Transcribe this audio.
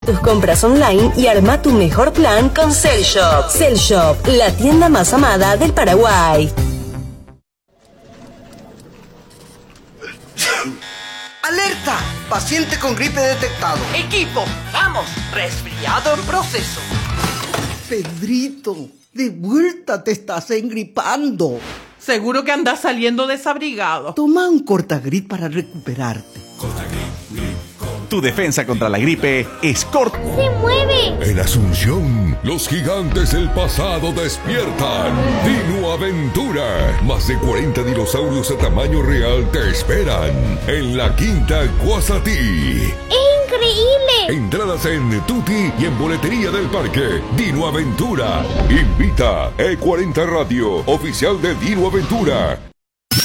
Tus compras online y arma tu mejor plan con Cellshop. Cellshop, la tienda más amada del Paraguay. ¡Alerta! Paciente con gripe detectado. Equipo, vamos, resfriado en proceso. Pedrito, de vuelta te estás engripando. Seguro que andas saliendo desabrigado. Toma un Cortagrip para recuperarte. Tu defensa contra la gripe es ¡Se mueve! En Asunción, los gigantes del pasado despiertan. Dino Aventura. Más de 40 dinosaurios a tamaño real te esperan en la Quinta Guasatí. ¡Increíble! Entradas en Tutti y en boletería del parque. Dino Aventura. Invita E40 Radio, oficial de Dino Aventura.